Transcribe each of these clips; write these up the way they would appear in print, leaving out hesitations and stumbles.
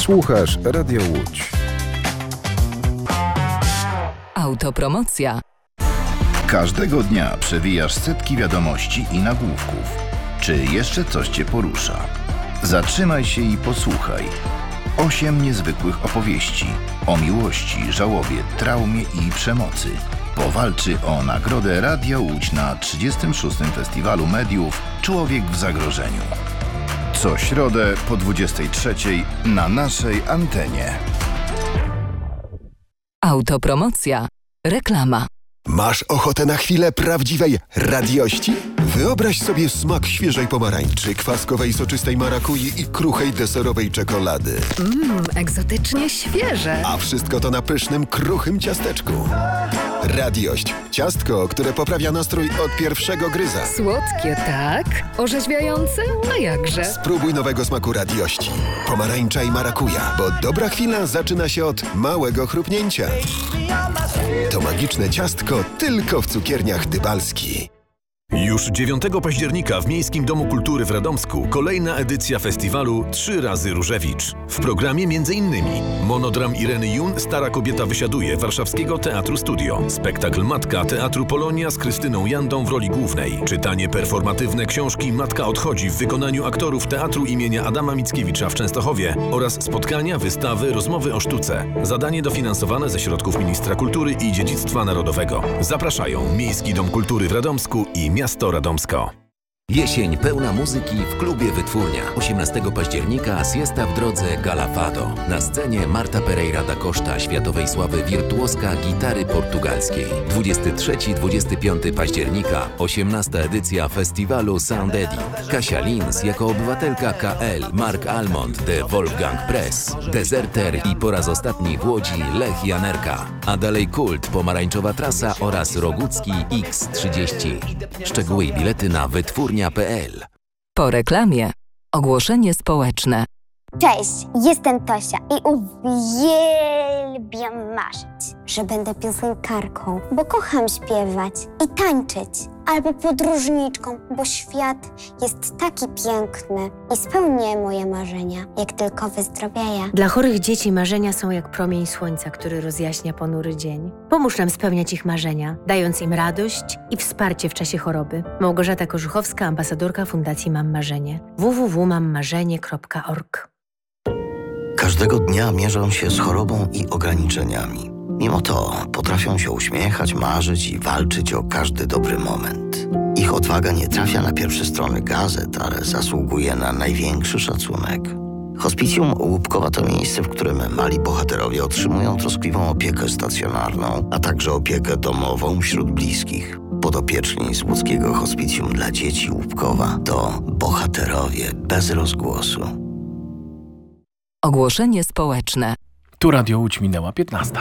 Słuchasz Radio Łódź. Autopromocja. Każdego dnia przewijasz setki wiadomości i nagłówków. Czy jeszcze coś Cię porusza? Zatrzymaj się i posłuchaj. 8 niezwykłych opowieści o miłości, żałobie, traumie i przemocy. Powalczy o nagrodę Radia Łódź na 36. Festiwalu Mediów Człowiek w zagrożeniu. Co środę po 23:00 na naszej antenie. Autopromocja. Reklama. Masz ochotę na chwilę prawdziwej radiości? Wyobraź sobie smak świeżej pomarańczy, kwaskowej soczystej marakui i kruchej deserowej czekolady. Egzotycznie świeże. A wszystko to na pysznym, kruchym ciasteczku. Radiość. Ciastko, które poprawia nastrój od pierwszego gryza. Słodkie, tak? Orzeźwiające? A jakże? Spróbuj nowego smaku radiości. Pomarańcza i marakuja, bo dobra chwila zaczyna się od małego chrupnięcia. To magiczne ciastko tylko w cukierniach Dybalski. Już 9 października w Miejskim Domu Kultury w Radomsku kolejna edycja festiwalu 3 razy Różewicz. W programie m.in. monodram Ireny Jun Stara kobieta wysiaduje Warszawskiego Teatru Studio, spektakl Matka Teatru Polonia z Krystyną Jandą w roli głównej, czytanie performatywne książki Matka odchodzi w wykonaniu aktorów Teatru imienia Adama Mickiewicza w Częstochowie oraz spotkania, wystawy, rozmowy o sztuce. Zadanie dofinansowane ze środków Ministra Kultury i Dziedzictwa Narodowego. Zapraszają Miejski Dom Kultury w Radomsku i Miasto Radomsko. Jesień pełna muzyki w klubie Wytwórnia. 18 października siesta w drodze Gala Fado. Na scenie Marta Pereira da Costa, światowej sławy wirtuoska gitary portugalskiej. 23-25 października 18 edycja festiwalu Sound Eddy. Kasia Lins jako obywatelka KL, Mark Almond de Wolfgang Press, Deserter i po raz ostatni w Łodzi Lech Janerka. A dalej Kult, Pomarańczowa Trasa oraz Rogucki X30. Szczegóły i bilety na wytwórnia.pl. Po reklamie. Ogłoszenie społeczne. Cześć, jestem Tosia i uwielbiam marzyć, że będę piosenkarką, bo kocham śpiewać i tańczyć. Albo podróżniczką, bo świat jest taki piękny i spełnię moje marzenia, jak tylko wyzdrowieję. Dla chorych dzieci marzenia są jak promień słońca, który rozjaśnia ponury dzień. Pomóż nam spełniać ich marzenia, dając im radość i wsparcie w czasie choroby. Małgorzata Korzuchowska, ambasadorka Fundacji Mam Marzenie. www.mammarzenie.org. Każdego dnia mierzą się z chorobą i ograniczeniami. Mimo to potrafią się uśmiechać, marzyć i walczyć o każdy dobry moment. Ich odwaga nie trafia na pierwsze strony gazet, ale zasługuje na największy szacunek. Hospicjum Łupkowa to miejsce, w którym mali bohaterowie otrzymują troskliwą opiekę stacjonarną, a także opiekę domową wśród bliskich. Podopieczni z łódzkiego Hospicjum dla dzieci Łupkowa to bohaterowie bez rozgłosu. Ogłoszenie społeczne. Tu Radio Łódź, minęła 15.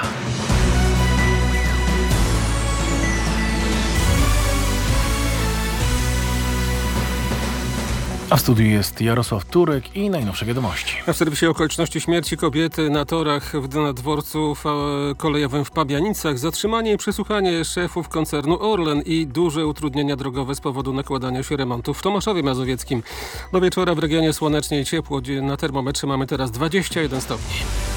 A w studiu jest Jarosław Turek i najnowsze wiadomości. W serwisie okoliczności śmierci kobiety na torach na dworcu kolejowym w Pabianicach, zatrzymanie i przesłuchanie szefów koncernu Orlen i duże utrudnienia drogowe z powodu nakładania się remontów w Tomaszowie Mazowieckim. Do wieczora w regionie słonecznie i ciepło. Na termometrze mamy teraz 21 stopni.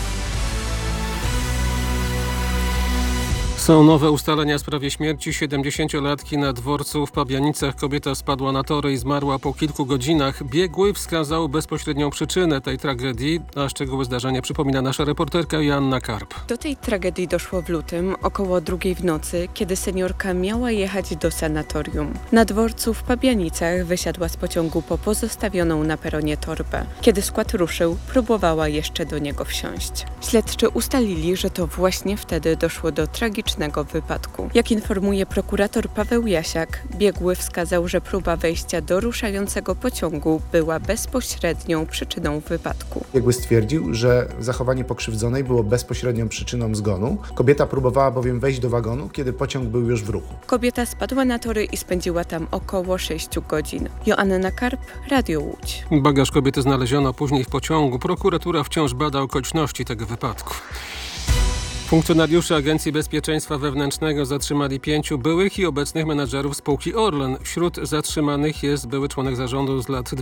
Są nowe ustalenia w sprawie śmierci 70-latki na dworcu w Pabianicach. Kobieta spadła na tory i zmarła po kilku godzinach. Biegły wskazał bezpośrednią przyczynę tej tragedii, a szczegóły zdarzenia przypomina nasza reporterka Joanna Karp. Do tej tragedii doszło w lutym, około 2:00 w nocy, kiedy seniorka miała jechać do sanatorium. Na dworcu w Pabianicach wysiadła z pociągu po pozostawioną na peronie torbę. Kiedy skład ruszył, próbowała jeszcze do niego wsiąść. Śledczy ustalili, że to właśnie wtedy doszło do tragicznego wypadku. Jak informuje prokurator Paweł Jasiak, biegły wskazał, że próba wejścia do ruszającego pociągu była bezpośrednią przyczyną wypadku. Biegły stwierdził, że zachowanie pokrzywdzonej było bezpośrednią przyczyną zgonu. Kobieta próbowała bowiem wejść do wagonu, kiedy pociąg był już w ruchu. Kobieta spadła na tory i spędziła tam około 6 godzin. Joanna Karp, Radio Łódź. Bagaż kobiety znaleziono później w pociągu. Prokuratura wciąż bada okoliczności tego wypadku. Funkcjonariusze Agencji Bezpieczeństwa Wewnętrznego zatrzymali 5 byłych i obecnych menadżerów spółki Orlen. Wśród zatrzymanych jest były członek zarządu z lat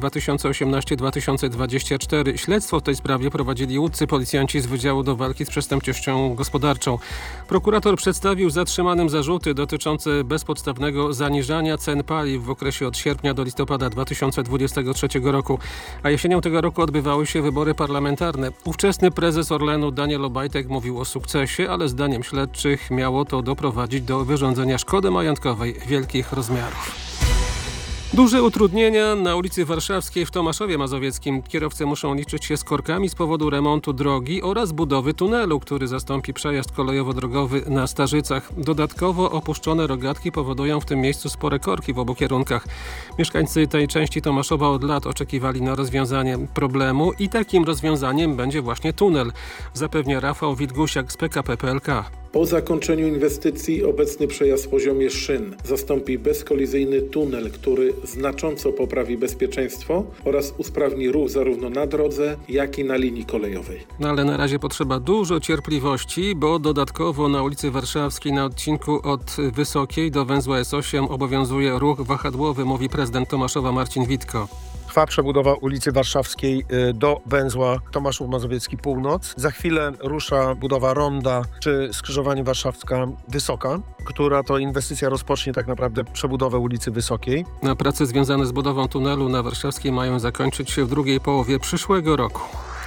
2018-2024. Śledztwo w tej sprawie prowadzili łódzcy policjanci z Wydziału do Walki z Przestępczością Gospodarczą. Prokurator przedstawił zatrzymanym zarzuty dotyczące bezpodstawnego zaniżania cen paliw w okresie od sierpnia do listopada 2023 roku. A jesienią tego roku odbywały się wybory parlamentarne. Ówczesny prezes Orlenu Daniel Obajtek mówił o sukcesie, ale zdaniem śledczych miało to doprowadzić do wyrządzenia szkody majątkowej wielkich rozmiarów. Duże utrudnienia na ulicy Warszawskiej w Tomaszowie Mazowieckim. Kierowcy muszą liczyć się z korkami z powodu remontu drogi oraz budowy tunelu, który zastąpi przejazd kolejowo-drogowy na Starzycach. Dodatkowo opuszczone rogatki powodują w tym miejscu spore korki w obu kierunkach. Mieszkańcy tej części Tomaszowa od lat oczekiwali na rozwiązanie problemu i takim rozwiązaniem będzie właśnie tunel, zapewnia Rafał Witgusiak z PKP PLK. Po zakończeniu inwestycji obecny przejazd w poziomie szyn zastąpi bezkolizyjny tunel, który znacząco poprawi bezpieczeństwo oraz usprawni ruch zarówno na drodze, jak i na linii kolejowej. No ale na razie potrzeba dużo cierpliwości, bo dodatkowo na ulicy Warszawskiej na odcinku od Wysokiej do węzła S8 obowiązuje ruch wahadłowy, mówi prezydent Tomaszowa Marcin Witko. Trwa przebudowa ulicy Warszawskiej do węzła Tomaszów Mazowiecki Północ. Za chwilę rusza budowa ronda czy skrzyżowanie Warszawska-Wysoka, która to inwestycja rozpocznie tak naprawdę przebudowę ulicy Wysokiej. Prace związane z budową tunelu na Warszawskiej mają zakończyć się w drugiej połowie przyszłego roku.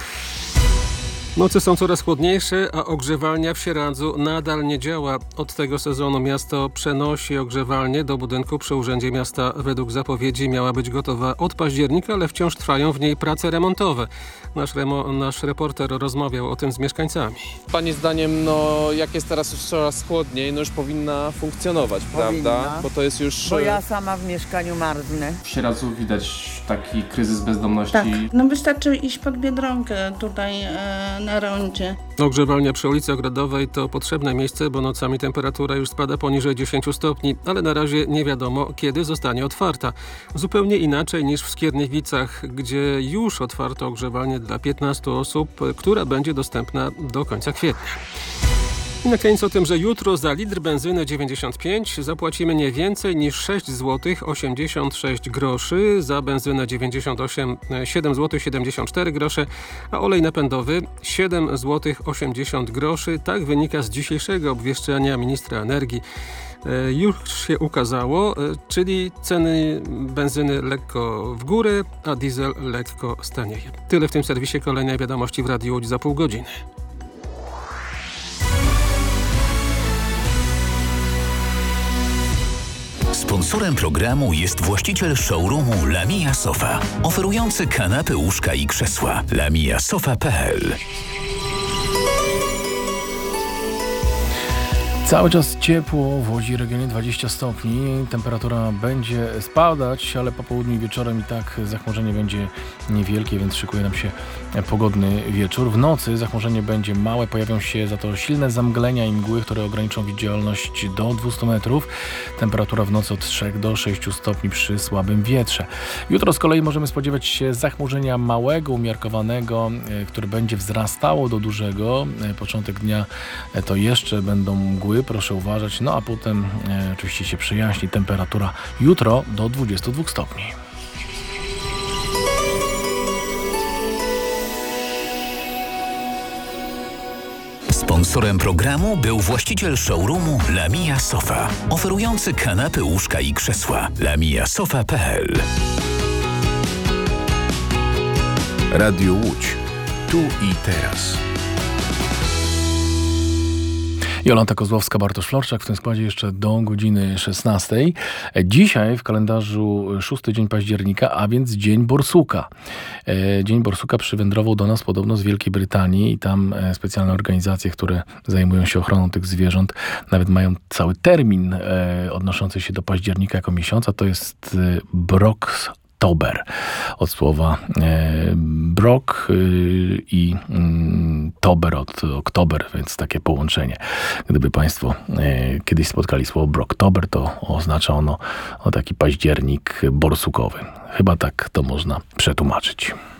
Noce są coraz chłodniejsze, a ogrzewalnia w Sieradzu nadal nie działa. Od tego sezonu miasto przenosi ogrzewalnię do budynku przy Urzędzie Miasta. Według zapowiedzi miała być gotowa od października, ale wciąż trwają w niej prace remontowe. Nasz reporter rozmawiał o tym z mieszkańcami. Pani zdaniem, jak jest teraz już coraz chłodniej, już powinna funkcjonować, prawda? Bo to jest już... Bo ja sama w mieszkaniu marznę. W Sieradzu widać taki kryzys bezdomności. Tak, wystarczy iść pod Biedronkę tutaj na rondzie. Ogrzewalnia przy ulicy Ogrodowej to potrzebne miejsce, bo nocami temperatura już spada poniżej 10 stopni, ale na razie nie wiadomo, kiedy zostanie otwarta. Zupełnie inaczej niż w Skierniewicach, gdzie już otwarto ogrzewalnię dla 15 osób, która będzie dostępna do końca kwietnia. I na koniec o tym, że jutro za litr benzyny 95 zapłacimy nie więcej niż 6 zł 86 groszy, za benzynę 98 7 zł 74 grosze, a olej napędowy 7 zł 80 groszy. Tak wynika z dzisiejszego obwieszczenia ministra energii. Już się ukazało, czyli ceny benzyny lekko w górę, a diesel lekko stanieje. Tyle w tym serwisie. Kolejne wiadomości w Radiu Łódź za pół godziny. Sponsorem programu jest właściciel showroomu Lamia Sofa, oferujący kanapy, łóżka i krzesła. lamiasofa.pl. Cały czas ciepło w Łodzi, regionie 20 stopni. Temperatura będzie spadać, ale po południu i wieczorem i tak zachmurzenie będzie niewielkie, więc szykuje nam się pogodny wieczór. W nocy zachmurzenie będzie małe, pojawią się za to silne zamglenia i mgły, które ograniczą widzialność do 200 metrów. Temperatura w nocy od 3 do 6 stopni przy słabym wietrze. Jutro z kolei możemy spodziewać się zachmurzenia małego, umiarkowanego, które będzie wzrastało do dużego. Początek dnia to jeszcze będą mgły, proszę uważać, a potem oczywiście się przejaśni. Temperatura jutro do 22 stopni. Sponsorem programu był właściciel showroomu Lamia Sofa, oferujący kanapy, łóżka i krzesła. lamiasofa.pl. Radio Łódź. Tu i teraz. Jolanta Kozłowska, Bartosz Florczak w tym składzie jeszcze do godziny 16. Dzisiaj w kalendarzu 6 dzień października, a więc Dzień Borsuka. Dzień Borsuka przywędrował do nas podobno z Wielkiej Brytanii i tam specjalne organizacje, które zajmują się ochroną tych zwierząt, nawet mają cały termin odnoszący się do października jako miesiąca. To jest Brocktober. Od słowa brok i tober od oktober, więc takie połączenie. Gdyby Państwo kiedyś spotkali słowo Brocktober, to oznacza ono taki październik borsukowy. Chyba tak to można przetłumaczyć.